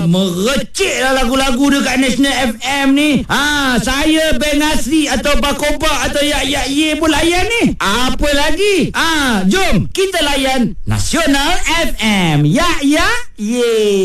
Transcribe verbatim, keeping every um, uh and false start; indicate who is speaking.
Speaker 1: merecik lah lagu-lagu dekat National F M ni. Ha, saya Ben Asri atau Bakoba atau Yak Yak Ye pun layan ni. Apa lagi? Ha, jom kita layan Nasional F M. Yak Yak Ye.